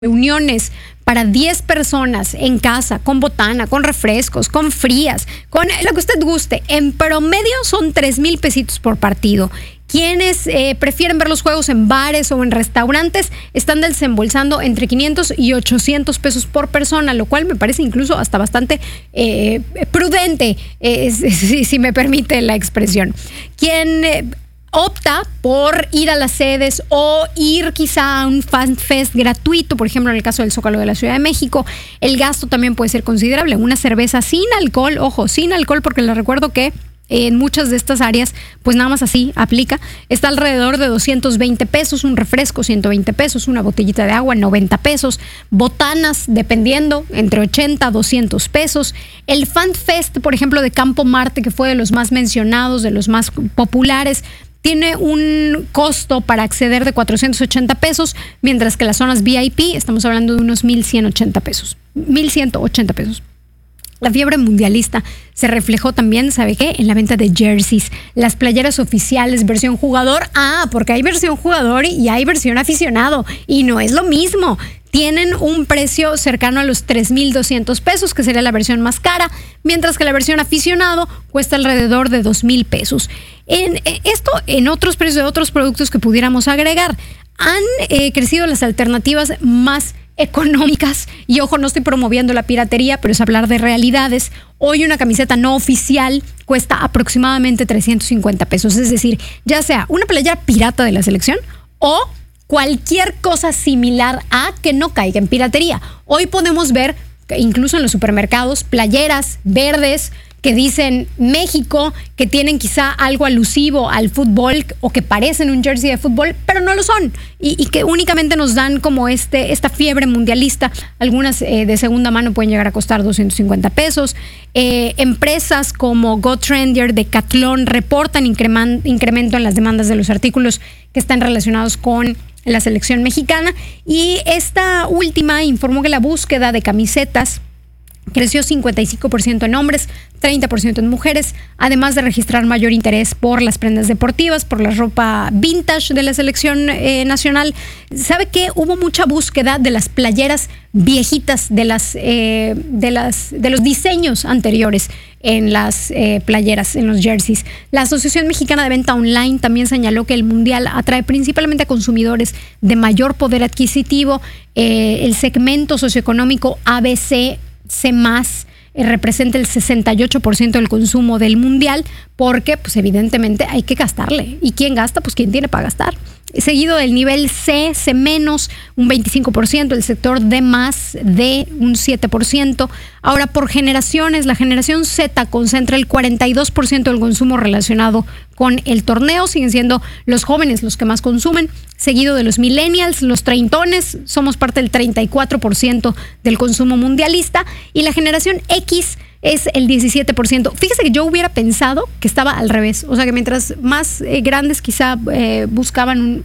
reuniones para 10 personas en casa, con botana, con refrescos, con frías, con lo que usted guste. En promedio son 3,000 pesitos por partido. Quienes prefieren ver los juegos en bares o en restaurantes están desembolsando entre 500 y 800 pesos por persona, lo cual me parece incluso hasta bastante prudente, si me permite la expresión. Quien opta por ir a las sedes o ir quizá a un fan fest gratuito, por ejemplo en el caso del Zócalo de la Ciudad de México, el gasto también puede ser considerable. Una cerveza sin alcohol, ojo, sin alcohol, porque les recuerdo que en muchas de estas áreas, pues nada más así aplica, está alrededor de 220 pesos, un refresco 120 pesos, una botellita de agua 90 pesos, botanas dependiendo entre 80 a 200 pesos. El Fan Fest, por ejemplo, de Campo Marte, que fue de los más mencionados, de los más populares, tiene un costo para acceder de 480 pesos, mientras que las zonas VIP estamos hablando de unos 1,180 pesos. 1,180 pesos. La fiebre mundialista se reflejó también, ¿sabe qué? En la venta de jerseys, las playeras oficiales, versión jugador. Porque hay versión jugador y hay versión aficionado, y no es lo mismo. Tienen un precio cercano a los 3,200 pesos, que sería la versión más cara, mientras que la versión aficionado cuesta alrededor de 2,000 pesos. En otros precios de otros productos que pudiéramos agregar, han crecido las alternativas más económicas, y ojo, no estoy promoviendo la piratería, pero es hablar de realidades. Hoy una camiseta no oficial cuesta aproximadamente 350 pesos, es decir, ya sea una playera pirata de la selección o cualquier cosa similar a que no caiga en piratería. Hoy podemos ver, incluso en los supermercados, playeras verdes que dicen México, que tienen quizá algo alusivo al fútbol o que parecen un jersey de fútbol, pero no lo son, y que únicamente nos dan como esta fiebre mundialista. Algunas de segunda mano pueden llegar a costar 250 pesos. Empresas como GoTrendier, Decathlon reportan incremento en las demandas de los artículos que están relacionados con la selección mexicana, y esta última informó que la búsqueda de camisetas creció 55% en hombres, 30% en mujeres, además de registrar mayor interés por las prendas deportivas, por la ropa vintage de la selección nacional. ¿Sabe qué? Hubo mucha búsqueda de las playeras viejitas, de los diseños anteriores en las playeras, en los jerseys. La Asociación Mexicana de Venta Online también señaló que el Mundial atrae principalmente a consumidores de mayor poder adquisitivo. El segmento socioeconómico ABC C+, representa el 68% del consumo del mundial, porque pues evidentemente hay que gastarle, y quien gasta, pues quien tiene para gastar. Seguido del nivel C, C-, un 25%, el sector D+, D, un 7%. Ahora, por generaciones, la generación Z concentra el 42% del consumo relacionado con el torneo. Siguen siendo los jóvenes los que más consumen, seguido de los millennials, los treintones, somos parte del 34% del consumo mundialista, y la generación X es el 17%. Fíjese que yo hubiera pensado que estaba al revés, o sea que mientras más grandes quizá buscaban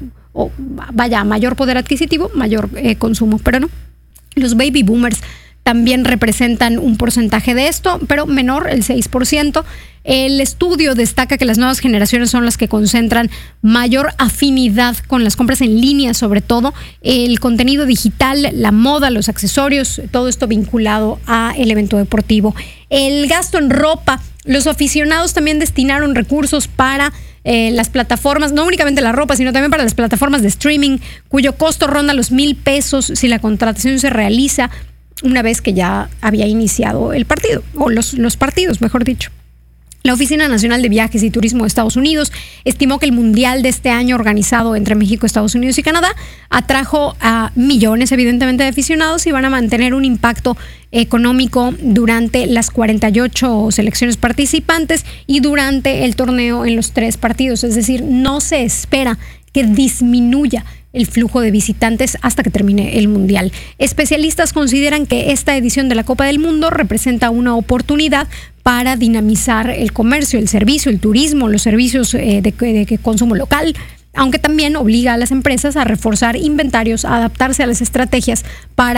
mayor poder adquisitivo, mayor consumo, pero no. Los baby boomers también representan un porcentaje de esto, pero menor, el 6%. El estudio destaca que las nuevas generaciones son las que concentran mayor afinidad con las compras en línea, sobre todo el contenido digital, la moda, los accesorios, todo esto vinculado al evento deportivo. El gasto en ropa, los aficionados también destinaron recursos para las plataformas, no únicamente la ropa, sino también para las plataformas de streaming, cuyo costo ronda los 1,000 pesos si la contratación se realiza una vez que ya había iniciado el partido, o los partidos, mejor dicho. La Oficina Nacional de Viajes y Turismo de Estados Unidos estimó que el Mundial de este año, organizado entre México, Estados Unidos y Canadá, atrajo a millones, evidentemente, de aficionados, y van a mantener un impacto económico durante las 48 selecciones participantes y durante el torneo en los 3 partidos. Es decir, no se espera que disminuya el flujo de visitantes hasta que termine el Mundial. Especialistas consideran que esta edición de la Copa del Mundo representa una oportunidad para dinamizar el comercio, el servicio, el turismo, los servicios de consumo local, aunque también obliga a las empresas a reforzar inventarios, a adaptarse a las estrategias para